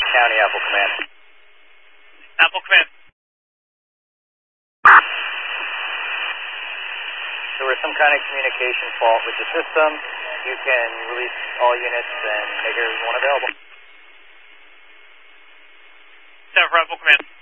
County, Apple Command. Apple Command. There was some kind of communication fault with the system. You can release all units and make everyone available. 7 for Apple Command.